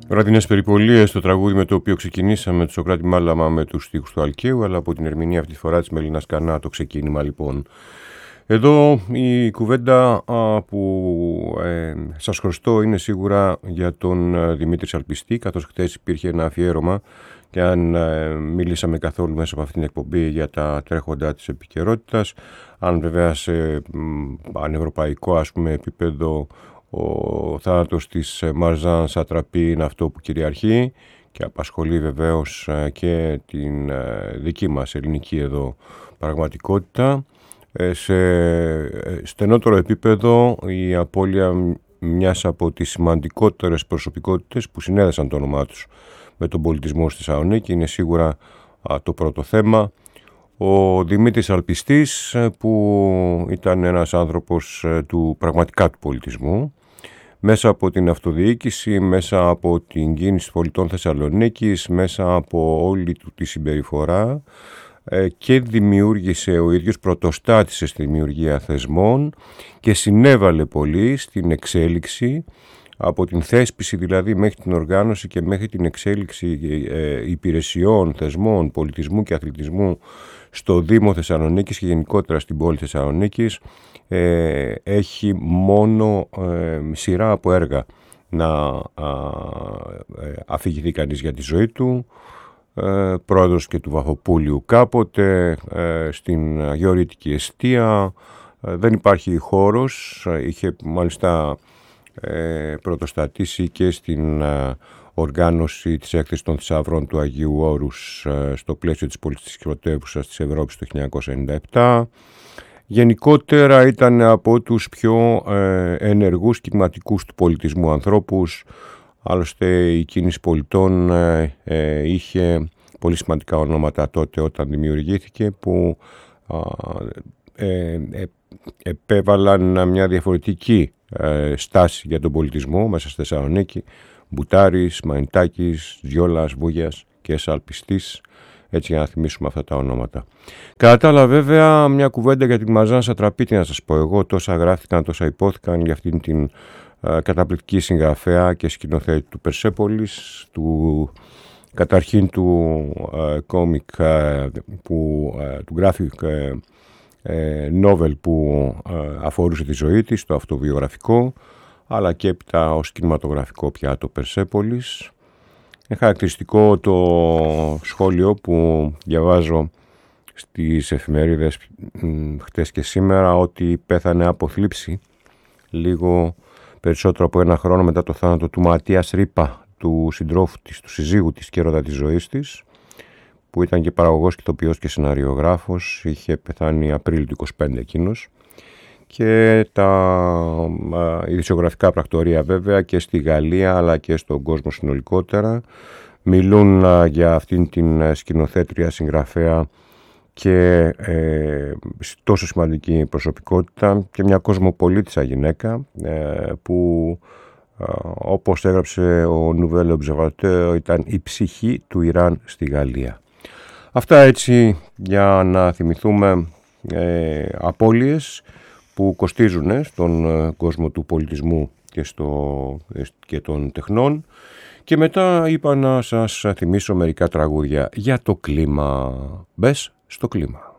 Βραδινές περιπολίες, το τραγούδι με το οποίο ξεκινήσαμε, το Σωκράτη Μάλαμα με τους στίχους του Αλκαίου, αλλά από την ερμηνεία αυτή τη φορά της Μελίνας Κανά το ξεκίνημα λοιπόν. Εδώ η κουβέντα που σας χρωστώ είναι σίγουρα για τον Δημήτρη Σαλπιστή, καθώς χθες υπήρχε ένα αφιέρωμα και αν μίλησαμε καθόλου μέσα από αυτήν την εκπομπή για τα τρέχοντα της επικαιρότητας, αν βέβαια σε πανευρωπαϊκό επίπεδο ο θάνατος της Μαρζάν Σατραπή είναι αυτό που κυριαρχεί και απασχολεί βεβαίως και την δική μας ελληνική εδώ πραγματικότητα. Σε στενότερο επίπεδο η απώλεια μιας από τις σημαντικότερες προσωπικότητες που συνέδεσαν το όνομά τους με τον πολιτισμό στη Θεσσαλονίκη είναι σίγουρα το πρώτο θέμα. Ο Δημήτρης Σαλπιστής, που ήταν ένας άνθρωπος του πραγματικά του πολιτισμού, μέσα από την αυτοδιοίκηση, μέσα από την κίνηση πολιτών Θεσσαλονίκης, μέσα από όλη του τη συμπεριφορά, και δημιούργησε ο ίδιος, πρωτοστάτησε στη δημιουργία θεσμών και συνέβαλε πολύ στην εξέλιξη, από την θέσπιση δηλαδή μέχρι την οργάνωση και μέχρι την εξέλιξη υπηρεσιών, θεσμών, πολιτισμού και αθλητισμού στο Δήμο Θεσσαλονίκης και γενικότερα στην πόλη Θεσσαλονίκης. Έχει μόνο σειρά από έργα να αφηγηθεί κανείς για τη ζωή του. Πρόεδρος και του Βαχοπούλιου κάποτε, στην Αγιορείτικη Εστία, δεν υπάρχει χώρος, είχε μάλιστα πρωτοστατήσει και στην οργάνωση της έκθεσης των θησαυρών του Αγίου Όρους στο πλαίσιο της πολιτιστικής πρωτεύουσας της Ευρώπης το 1997. Γενικότερα ήταν από τους πιο ενεργούς και κινηματικούς του πολιτισμού ανθρώπους. Άλλωστε η κίνηση πολιτών είχε πολύ σημαντικά ονόματα τότε όταν δημιουργήθηκε, που επέβαλαν μια διαφορετική στάση για τον πολιτισμό μέσα στη Θεσσαλονίκη. Μπουτάρης, Μανιτάκης, Τζιόλας, Βούγιας και Σαλπιστής, έτσι για να θυμίσουμε αυτά τα ονόματα. Κατά τα άλλα, βέβαια, μια κουβέντα για την Μαρζάν Σατραπή, τι να σας πω εγώ, τόσα γράφτηκαν, τόσα υπόθηκαν για αυτήν την καταπληκτική συγγραφέα και σκηνοθέτη του Περσέπολης, καταρχήν του κόμικ, του graphic novel που αφορούσε τη ζωή της, το αυτοβιογραφικό, αλλά και έπειτα ως κινηματογραφικό πια το Περσέπολης. Είναι χαρακτηριστικό το σχόλιο που διαβάζω στις εφημερίδες χτες και σήμερα, ότι πέθανε από θλίψη λίγο περισσότερο από ένα χρόνο μετά το θάνατο του Ματίας Ρίπα, του συντρόφου της, του συζύγου της και έρωτα της ζωής της, που ήταν και παραγωγός, ηθοποιός και σεναριογράφος. Είχε πεθάνει Απρίλιο του 25 εκείνος. Και τα ειδησιογραφικά πρακτορία βέβαια και στη Γαλλία αλλά και στον κόσμο συνολικότερα μιλούν για αυτήν την σκηνοθέτρια, συγγραφέα και τόσο σημαντική προσωπικότητα, και μια κοσμοπολίτισσα γυναίκα που, όπως έγραψε ο Nouvel Observateur, ήταν η ψυχή του Ιράν στη Γαλλία. Αυτά έτσι για να θυμηθούμε απώλειες που κοστίζουν στον κόσμο του πολιτισμού και των τεχνών. Και μετά είπα να σας θυμίσω μερικά τραγούδια για το κλίμα. Μπες στο κλίμα.